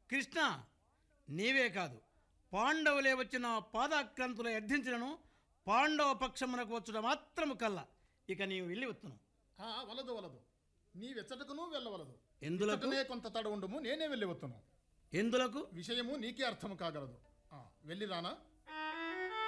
కృష్ణ, నీవే కాదు, పాండవులే వచ్చిన పాదాక్రాంతుల అర్థించను పాండవ పక్షమునకు వచ్చుట మాత్రము కల్లా. ఇక నీవు వెళ్ళి వస్తున్నావు. వలదు వలదు, నీవెచ్చటకును వెళ్ళవలదు. ఎందులకు? కొంత తడ ఉండము, నేనే వెళ్ళి వస్తున్నాను. ఎందులకు? విషయము నీకే అర్థము కాగలదు. వెళ్ళి రానా?